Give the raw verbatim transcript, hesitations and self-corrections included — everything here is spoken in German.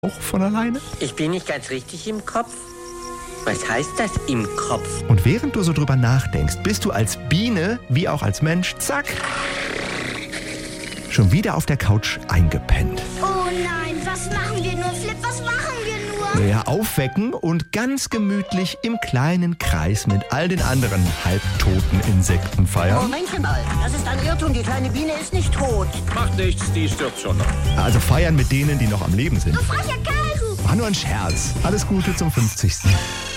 auch von alleine? Ich bin nicht ganz richtig im Kopf. Was heißt das im Kopf? Und während du so drüber nachdenkst, bist du als Biene, wie auch als Mensch, zack, schon wieder auf der Couch eingepennt. Oh nein, was machen wir nur, Flip, was machen wir nur? Naja, aufwecken und ganz gemütlich im kleinen Kreis mit all den anderen halbtoten Insekten feiern. Moment mal, das ist ein Irrtum, die kleine Biene ist nicht tot. Macht nichts, die stirbt schon noch. Also feiern mit denen, die noch am Leben sind. Du frecher Kerl, du! War nur ein Scherz. Alles Gute zum fünfzigsten